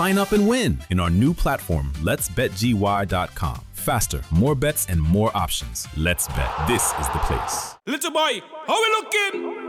Sign up and win in our new platform, letsbetgy.com. Faster, more bets, and more options. Let's bet. This is the place. Little boy, how we looking?